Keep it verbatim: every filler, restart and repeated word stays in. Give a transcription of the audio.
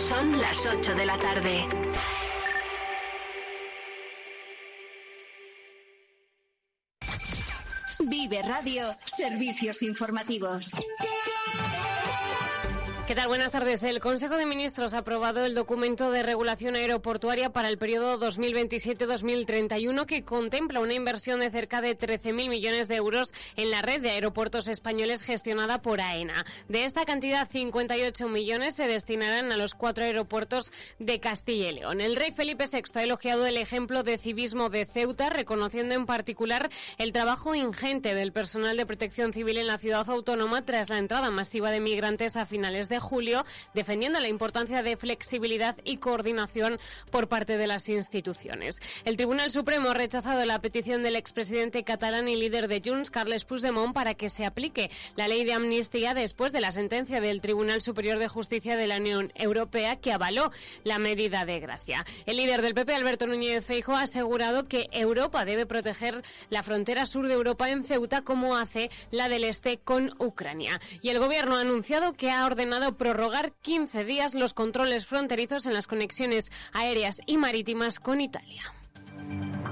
Son las ocho de la tarde. Vive Radio, servicios informativos. ¿Qué tal? Buenas tardes. El Consejo de Ministros ha aprobado el documento de regulación aeroportuaria para el periodo dos mil veintisiete dos mil treinta y uno que contempla una inversión de cerca de trece mil millones de euros en la red de aeropuertos españoles gestionada por AENA. De esta cantidad, cincuenta y ocho millones se destinarán a los cuatro aeropuertos de Castilla y León. El rey Felipe sexto ha elogiado el ejemplo de civismo de Ceuta, reconociendo en particular el trabajo ingente del personal de protección civil en la ciudad autónoma tras la entrada masiva de migrantes a finales de de julio, defendiendo la importancia de flexibilidad y coordinación por parte de las instituciones. El Tribunal Supremo ha rechazado la petición del expresidente catalán y líder de Junts, Carles Puigdemont, para que se aplique la ley de amnistía después de la sentencia del Tribunal Superior de Justicia de la Unión Europea que avaló la medida de gracia. El líder del P P, Alberto Núñez Feijóo, ha asegurado que Europa debe proteger la frontera sur de Europa en Ceuta como hace la del este con Ucrania. Y el Gobierno ha anunciado que ha ordenado prorrogar quince días los controles fronterizos en las conexiones aéreas y marítimas con Italia.